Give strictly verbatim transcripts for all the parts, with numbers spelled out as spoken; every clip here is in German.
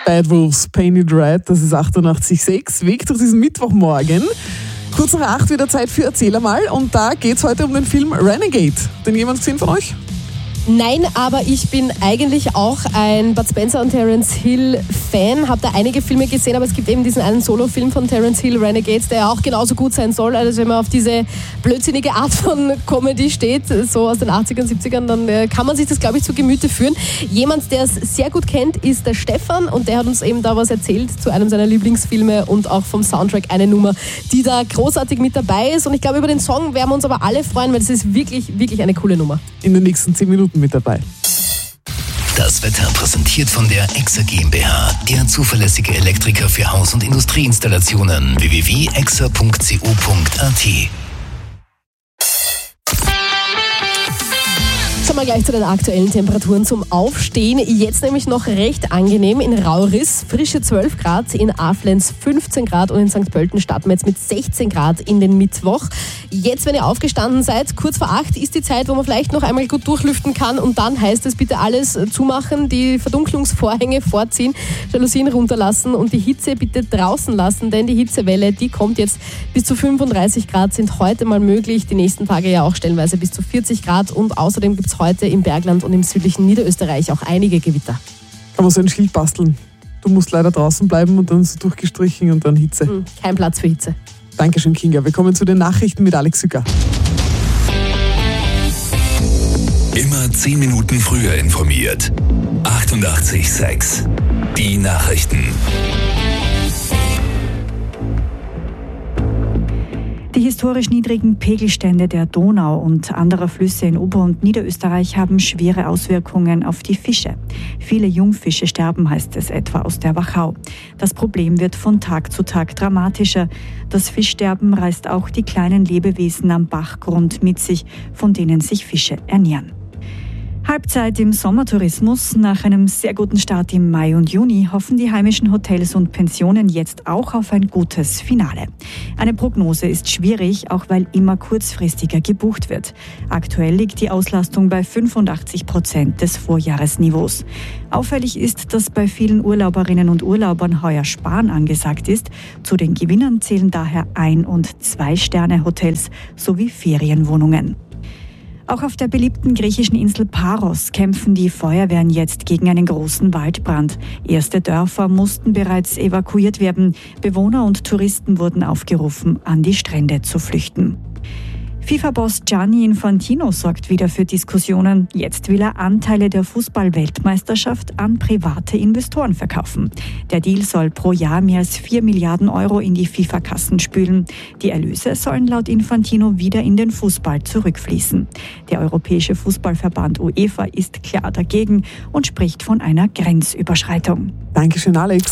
Bad Wolves, Painted Red, das ist achtundachtzig Komma sechs. Weg durch diesen Mittwochmorgen. Kurz nach acht wieder Zeit für Erzähler mal. Und da geht es heute um den Film Renegade. Den jemand gesehen von euch? Nein, aber ich bin eigentlich auch ein Bud Spencer und Terence Hill Fan, habe da einige Filme gesehen, aber es gibt eben diesen einen Solo-Film von Terence Hill, Renegades, der ja auch genauso gut sein soll. Also wenn man auf diese blödsinnige Art von Comedy steht, so aus den achtzigern, siebzigern, dann äh, kann man sich das, glaube ich, zu Gemüte führen. Jemand, der es sehr gut kennt, ist der Stefan und der hat uns eben da was erzählt zu einem seiner Lieblingsfilme und auch vom Soundtrack eine Nummer, die da großartig mit dabei ist. Und ich glaube, über den Song werden wir uns aber alle freuen, weil es ist wirklich, wirklich eine coole Nummer. In den nächsten zehn Minuten mit dabei. Das Wetter präsentiert von der Exa GmbH, der zuverlässige Elektriker für Haus- und Industrieinstallationen. w w w punkt exa punkt co punkt a t. Kommen wir gleich zu den aktuellen Temperaturen zum Aufstehen. Jetzt nämlich noch recht angenehm in Rauris, frische zwölf Grad, in Aflenz fünfzehn Grad und in Sankt Pölten starten wir jetzt mit sechzehn Grad in den Mittwoch. Jetzt, wenn ihr aufgestanden seid, kurz vor acht ist die Zeit, wo man vielleicht noch einmal gut durchlüften kann und dann heißt es bitte alles zumachen, die Verdunklungsvorhänge vorziehen, Jalousien runterlassen und die Hitze bitte draußen lassen, denn die Hitzewelle, die kommt jetzt bis zu fünfunddreißig Grad, sind heute mal möglich, die nächsten Tage ja auch stellenweise bis zu vierzig Grad und außerdem gibt es heute im Bergland und im südlichen Niederösterreich auch einige Gewitter. Kann man so ein Schild basteln. Du musst leider draußen bleiben und dann so durchgestrichen und dann Hitze. Hm, kein Platz für Hitze. Dankeschön, Kinga. Wir kommen zu den Nachrichten mit Alex Sücker. Immer zehn Minuten früher informiert. achtundachtzig Komma sechs. Die Nachrichten. Die historisch niedrigen Pegelstände der Donau und anderer Flüsse in Ober- und Niederösterreich haben schwere Auswirkungen auf die Fische. Viele Jungfische sterben, heißt es etwa aus der Wachau. Das Problem wird von Tag zu Tag dramatischer. Das Fischsterben reißt auch die kleinen Lebewesen am Bachgrund mit sich, von denen sich Fische ernähren. Halbzeit im Sommertourismus. Nach einem sehr guten Start im Mai und Juni hoffen die heimischen Hotels und Pensionen jetzt auch auf ein gutes Finale. Eine Prognose ist schwierig, auch weil immer kurzfristiger gebucht wird. Aktuell liegt die Auslastung bei fünfundachtzig Prozent des Vorjahresniveaus. Auffällig ist, dass bei vielen Urlauberinnen und Urlaubern heuer Sparen angesagt ist. Zu den Gewinnern zählen daher Ein- und Zwei-Sterne-Hotels sowie Ferienwohnungen. Auch auf der beliebten griechischen Insel Paros kämpfen die Feuerwehren jetzt gegen einen großen Waldbrand. Erste Dörfer mussten bereits evakuiert werden. Bewohner und Touristen wurden aufgerufen, an die Strände zu flüchten. FIFA-Boss Gianni Infantino sorgt wieder für Diskussionen. Jetzt will er Anteile der Fußball-Weltmeisterschaft an private Investoren verkaufen. Der Deal soll pro Jahr mehr als vier Milliarden Euro in die FIFA-Kassen spülen. Die Erlöse sollen laut Infantino wieder in den Fußball zurückfließen. Der Europäische Fußballverband UEFA ist klar dagegen und spricht von einer Grenzüberschreitung. Dankeschön, Alex.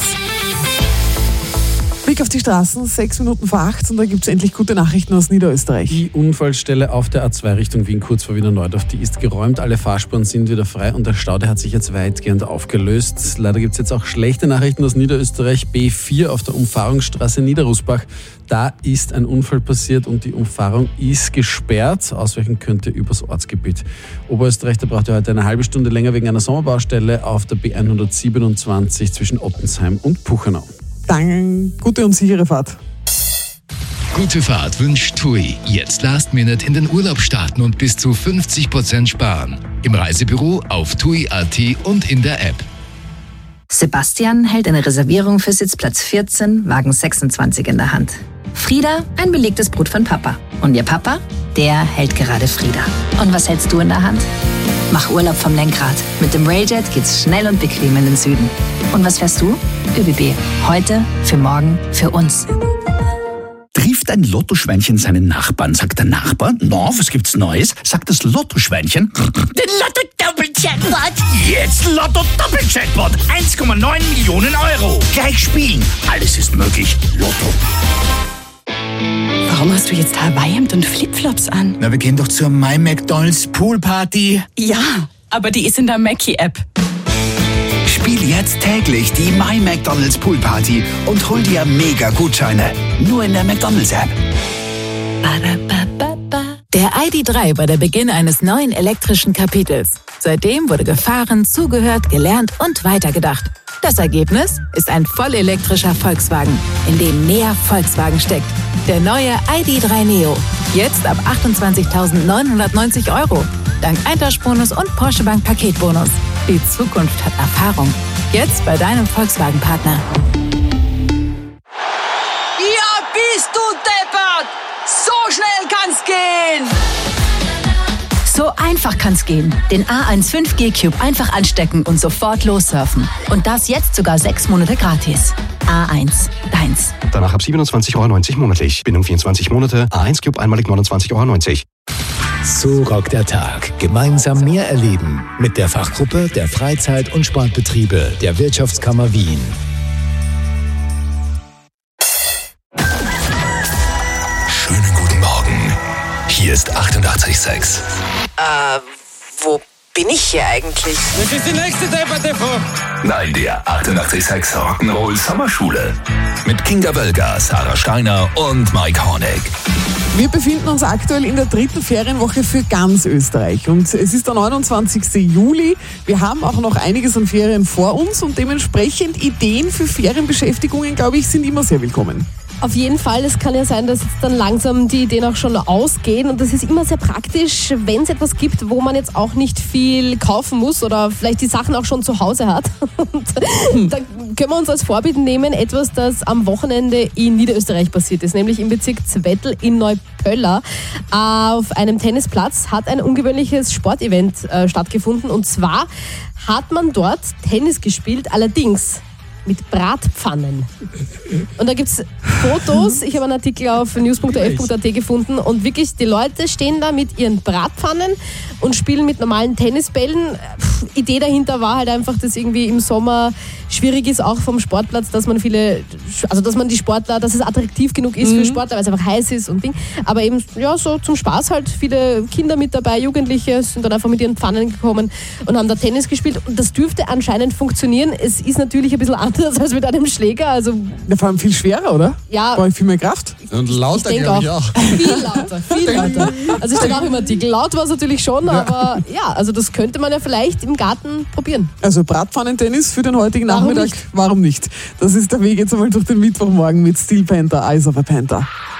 Blick auf die Straßen, sechs Minuten vor acht und da gibt es endlich gute Nachrichten aus Niederösterreich. Die Unfallstelle auf der A zwei Richtung Wien, kurz vor Wiener Neudorf, die ist geräumt. Alle Fahrspuren sind wieder frei und der Stau, der hat sich jetzt weitgehend aufgelöst. Leider gibt es jetzt auch schlechte Nachrichten aus Niederösterreich. B vier auf der Umfahrungsstraße Niederrusbach. Da ist ein Unfall passiert und die Umfahrung ist gesperrt. Ausweichen könnte übers Ortsgebiet. Oberösterreich, da braucht ihr heute eine halbe Stunde länger wegen einer Sommerbaustelle auf der B hundertsiebenundzwanzig zwischen Ottensheim und Puchenau. Dann gute und sichere Fahrt. Gute Fahrt wünscht TUI. Jetzt Last Minute in den Urlaub starten und bis zu fünfzig Prozent sparen. Im Reisebüro, auf tui punkt a t und in der App. Sebastian hält eine Reservierung für Sitzplatz vierzehn, Wagen sechsundzwanzig in der Hand. Frieda, ein belegtes Brot von Papa. Und ihr Papa, der hält gerade Frieda. Und was hältst du in der Hand? Mach Urlaub vom Lenkrad. Mit dem Railjet geht's schnell und bequem in den Süden. Und was fährst du? ÖBB. Heute, für morgen, für uns. Trifft ein Lottoschweinchen seinen Nachbarn, sagt der Nachbar, na, was gibt's Neues? Sagt das Lottoschweinchen, den Lotto-Doppel-Jackpot. Jetzt Lotto-Doppel-Jackpot, eins Komma neun Millionen Euro. Gleich spielen, alles ist möglich. Lotto. Warum hast du jetzt Hawaii-Hemd und Flipflops an? Na, wir gehen doch zur My McDonald's Poolparty. Ja, aber die ist in der Mackie-App. Spiel jetzt täglich die My McDonald's Poolparty und hol dir Mega-Gutscheine. Nur in der McDonald's-App. Der I D drei war der Beginn eines neuen elektrischen Kapitels. Seitdem wurde gefahren, zugehört, gelernt und weitergedacht. Das Ergebnis ist ein vollelektrischer Volkswagen, in dem mehr Volkswagen steckt. Der neue I D drei Neo. Jetzt ab achtundzwanzigtausendneunhundertneunzig Euro. Dank Eintauschbonus und Porsche Bank Paketbonus. Die Zukunft hat Erfahrung. Jetzt bei deinem Volkswagen-Partner. Ja, bist du deppert! So schnell kann's gehen! So einfach kann's gehen. Den A eins fünf G Cube einfach anstecken und sofort lossurfen. Und das jetzt sogar sechs Monate gratis. A eins, deins. Danach ab siebenundzwanzig Euro neunzig monatlich. Bindung vierundzwanzig Monate. A eins Cube einmalig neunundzwanzig Euro neunzig. So rockt der Tag. Gemeinsam mehr erleben. Mit der Fachgruppe der Freizeit- und Sportbetriebe der Wirtschaftskammer Wien. Schönen guten Morgen. Hier ist achtundachtzig Komma sechs. Äh, wo bin ich hier eigentlich? Das ist die nächste Debatte vor. Nein, der achtundachtzig Komma sechs Rock'n'Roll Sommerschule. Mit Kinga Wölger, Sarah Steiner und Mike Hornig. Wir befinden uns aktuell in der dritten Ferienwoche für ganz Österreich und es ist der neunundzwanzigste Juli. Wir haben auch noch einiges an Ferien vor uns und dementsprechend Ideen für Ferienbeschäftigungen, glaube ich, sind immer sehr willkommen. Auf jeden Fall, es kann ja sein, dass jetzt dann langsam die Ideen auch schon ausgehen und das ist immer sehr praktisch, wenn es etwas gibt, wo man jetzt auch nicht viel kaufen muss oder vielleicht die Sachen auch schon zu Hause hat. Und dann können wir uns als Vorbild nehmen, etwas, das am Wochenende in Niederösterreich passiert ist, nämlich im Bezirk Zwettl in Neupöller. Auf einem Tennisplatz hat ein ungewöhnliches Sportevent äh, stattgefunden und zwar hat man dort Tennis gespielt, allerdings mit Bratpfannen. Und da gibt es Fotos, ich habe einen Artikel auf news punkt f punkt a t gefunden und wirklich, die Leute stehen da mit ihren Bratpfannen und spielen mit normalen Tennisbällen. Pff, Idee dahinter war halt einfach, dass irgendwie im Sommer schwierig ist, auch vom Sportplatz, dass man viele, also dass man die Sportler, dass es attraktiv genug ist mhm. für Sportler, weil es einfach heiß ist und Ding. Aber eben, ja, so zum Spaß halt, viele Kinder mit dabei, Jugendliche sind dann einfach mit ihren Pfannen gekommen und haben da Tennis gespielt und das dürfte anscheinend funktionieren. Es ist natürlich ein bisschen anders als mit einem Schläger, also... Ja, vor allem viel schwerer, oder? Ja. Brauche ich viel mehr Kraft. Und lauter, glaube ich auch. Viel lauter, viel lauter. Also steht auch im Artikel. Laut war es natürlich schon, aber ja, also das könnte man ja vielleicht im Garten probieren. Also Bratpfannentennis für den heutigen Warum Nachmittag, nicht? warum nicht? Das ist der Weg jetzt einmal durch den Mittwochmorgen mit Steel Panther, Eyes of a Panther.